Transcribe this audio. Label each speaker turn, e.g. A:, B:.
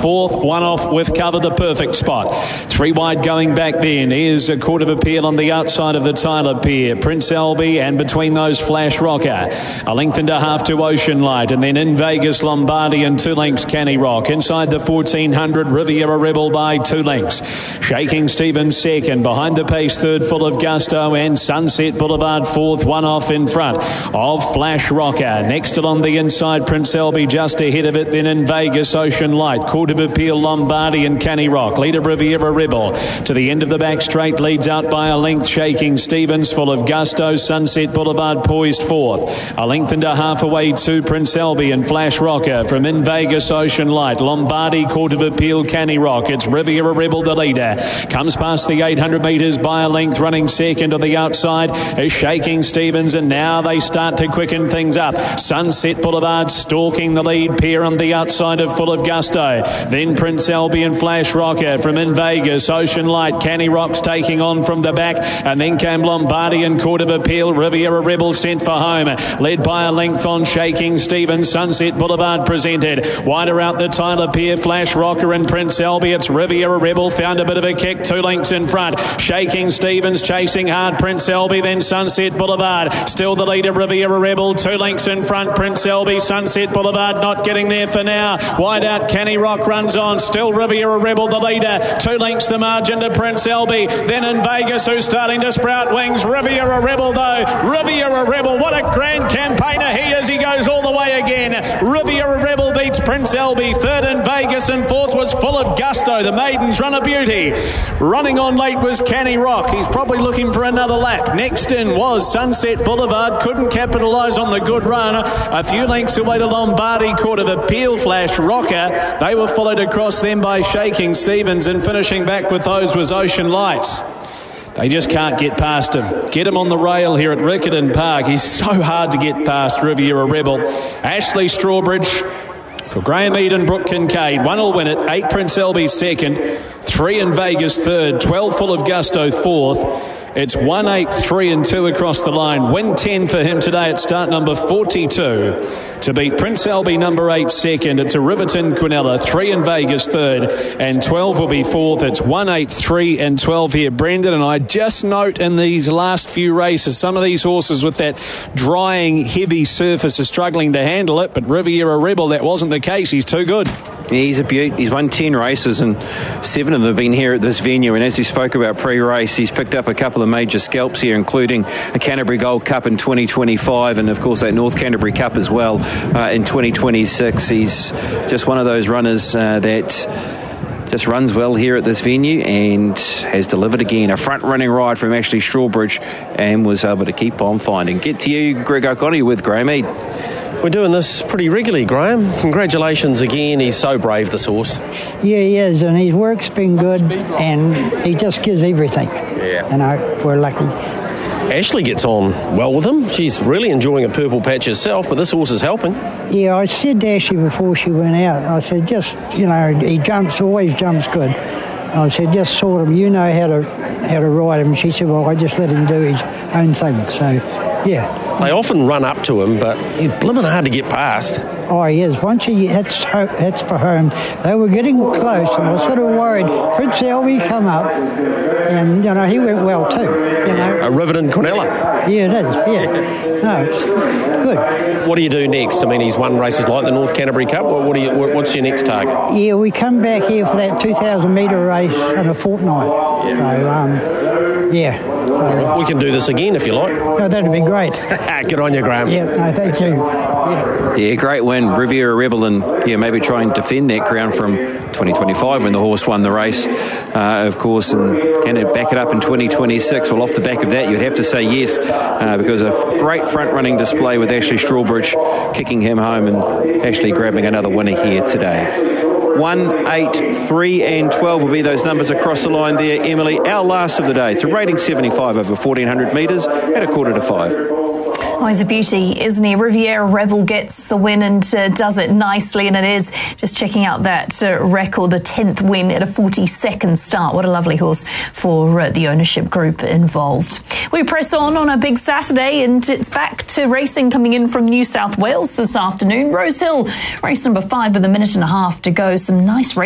A: fourth, one off with cover, the perfect spot. 3 wide going back then. Here's a Court of Appeal on the outside of the Tyler Pier. Prince Albie, and between those Flash Rocker. A length and a half to Ocean Light, and then in Vegas Lombardi and 2 lengths Canny Rock. Inside the 1400 Riviera Rebel by 2 lengths. Shaking Stevens second. Behind the pace third, Full of Gusto, and Sunset Boulevard fourth, one off in front of Flash Rocker. Next along the inside, Prince Albie just ahead of it. Then in Vegas Ocean Light, Court of Appeal Lombardi and Canny Rock. Leader Riviera Rebel. To the end of the back straight, leads out by a length. Shaking Stevens, Full of Gusto, Sunset Boulevard poised fourth. A length and a half away to Prince Albie and Flash Rocker. From in Vegas Ocean Light, Lombardi, Court of Appeal, Canny Rock. It's Riviera Rebel the leader. Comes past the 800 metres by a length. Running second to the outside is Shaking Stevens, and now they start to quicken things up. Sunset Boulevard stalking the lead pair on the outside of Full of Gusto. Then Prince Albie and Flash Rocker. From in Vegas Ocean Light, Canny Rock's taking on from the back, and then came Lombardi and Court of Appeal. Riviera Rebel sent for home, led by a length on Shaking Stevens. Sunset Boulevard presented wider out the Tyler Pier, Flash Rocker and Prince Albie. It's Riviera Rebel found a bit of a kick, 2 lengths in front. Shaking Stevens chasing hard, Prince Albie, then Sunset Boulevard. Still the leader, Riviera Rebel, 2 lengths in front, Prince Albie. Sunset Boulevard not getting there for now. Wide out, Canny Rock runs on. Still Riviera Rebel the leader, 2 lengths the margin to Prince Albie. Then in Vegas, who's starting to sprout wings, Riviera Rebel though. Riviera Rebel, what a grand campaigner he is. He goes all the way again. Riviera Rebel beats Prince Albie. Third in Vegas, and fourth was Full of Gusto. The maidens run a beauty. Running on late was Canny Rock. He's probably looking for another lap. Next in was Sunset Boulevard. Couldn't capitalise on the good run. A few lengths away to Lombardi, Court of Appeal, Flash Rocker. They were followed across them by Shaking Stevens, and finishing back with those was Ocean Lights. They just can't get past him. Get him on the rail here at Riccarton Park. He's so hard to get past Riviera Rebel. Ashley Strawbridge for Graham Eden, Brooke Kincaid. 1 will win it. 8 Prince Albie second. 3 in Vegas third. 12 Full of Gusto fourth. It's 1, 8, 3 and 2 across the line. Win 10 for him today at start number 42 to beat Prince Albie number 8 second. It's a Riverton Quinella, 3 in Vegas third, and 12 will be fourth. It's 1, 8, 3 and 12 here, Brendan. And I just note in these last few races, some of these horses with that drying heavy surface are struggling to handle it, but Riviera Rebel, that wasn't the case. He's too good.
B: Yeah, he's a beaut. He's won 10 races, and 7 of them have been here at this venue. And as you spoke about pre-race, he's picked up a couple of major scalps here, including a Canterbury Gold Cup in 2025, and of course that North Canterbury Cup as well in 2026. He's just one of those runners that just runs well here at this venue and has delivered again. A front-running ride from Ashley Strawbridge, and was able to keep on finding. Get to you, Greg O'Connor, with Graham Eade.
C: We're doing this pretty regularly, Graham. Congratulations again. He's so brave, this horse.
D: Yeah, he is, and his work's been good, and he just gives everything.
C: Yeah.
D: You know, we're lucky.
C: Ashley gets on well with him. She's really enjoying a purple patch herself, but this horse is helping.
D: Yeah, I said to Ashley before she went out, I said, just, you know, he always jumps good. And I said, just sort him, you know how to ride him. And she said, well, I just let him do his own thing. So, yeah.
C: They often run up to him, but he's blimmin' hard to get past.
D: Oh, he is. Once he hits for home, they were getting close, and I was sort of worried. Prince Albie come up, and, you know, he went well too, you know.
C: A Riverton Quinella.
D: Yeah, it is, yeah. No, it's good.
C: What do you do next? I mean, he's won races like the North Canterbury Cup. What's your next target?
D: Yeah, we come back here for that 2,000 metre race in a fortnight. Yeah. So, yeah. So,
C: we can do this again if you like.
D: Oh, that'd be great.
C: Good on you, Graham.
D: Yeah, no, thank you.
B: Yeah, great win. Riviera Rebel, and maybe try and defend that crown from 2025 when the horse won the race, of course, and can it back it up in 2026? Well, off the back of that, you'd have to say yes, because a great front-running display with Ashley Strawbridge kicking him home, and Ashley grabbing another winner here today. 1, 8, 3 and 12 will be those numbers across the line there, Emily. Our last of the day. It's a rating 75 over 1,400 metres at 4:45.
E: Oh, he's a beauty, isn't he? Riviera Rebel gets the win and does it nicely, and it is just checking out that record, a 10th win at a 42nd start. What a lovely horse for the ownership group involved. We press on a big Saturday, and it's back to racing coming in from New South Wales this afternoon. Rose Hill, race number 5 with a minute and a half to go. Some nice racing.